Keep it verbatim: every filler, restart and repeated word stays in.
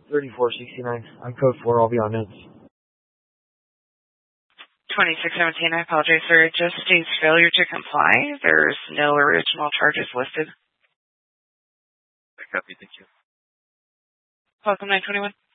thirty-four sixty-nine. I'm code four. I'll be on notes. twenty-six seventeen, I apologize, sir. It just states failure to comply. There's no original charges listed. I copy. Thank you. Welcome, nine twenty-one.